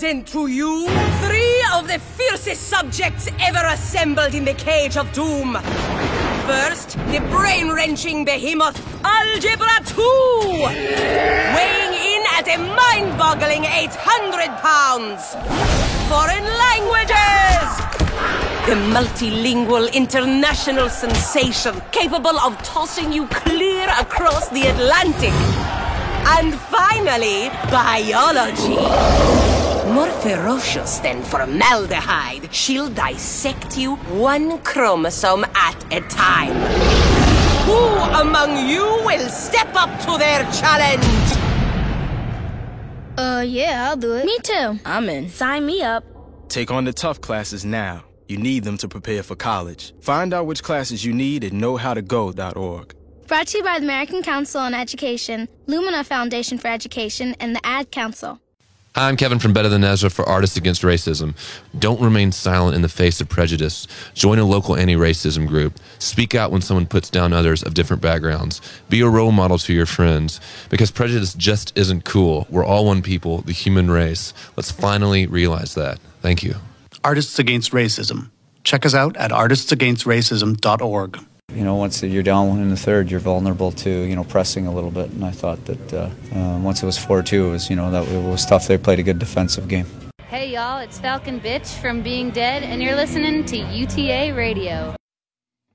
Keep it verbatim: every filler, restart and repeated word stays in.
And to you, three of the fiercest subjects ever assembled in the Cage of Doom. First, the brain-wrenching behemoth, Algebra two! Weighing in at a mind-boggling eight hundred pounds. Foreign languages! The multilingual international sensation capable of tossing you clear across the Atlantic. And finally, biology. More ferocious than formaldehyde, she'll dissect you one chromosome at a time. Who among you will step up to their challenge? Uh, yeah, I'll do it. Me too. I'm in. Sign me up. Take on the tough classes now. You need them to prepare for college. Find out which classes you need at know how to go dot org. Brought to you by the American Council on Education, Lumina Foundation for Education, and the Ad Council. Hi, I'm Kevin from Better Than Ezra for Artists Against Racism. Don't remain silent in the face of prejudice. Join a local anti-racism group. Speak out when someone puts down others of different backgrounds. Be a role model to your friends. Because prejudice just isn't cool. We're all one people, the human race. Let's finally realize that. Thank you. Artists Against Racism. Check us out at artists against racism dot org. You know, once you're down one in the third, you're vulnerable to, you know, pressing a little bit. And I thought that uh, uh, once it was four two, it was, you know, that it was tough. They played a good defensive game. Hey, y'all, it's Falcon Bitch from Being Dead, and you're listening to U T A Radio.